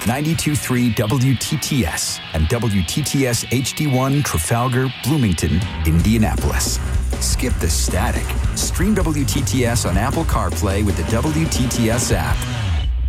92.3 WTTS and WTTS HD1 Trafalgar, Bloomington, Indianapolis. Skip the static. Stream WTTS on Apple CarPlay with the WTTS app.